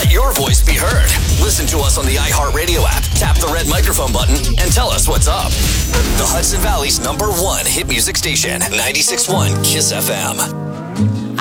Let your voice be heard. Listen to us on the iHeartRadio app. Tap the red microphone button and tell us what's up. The Hudson Valley's #1 hit music station, 96.1 KISS FM.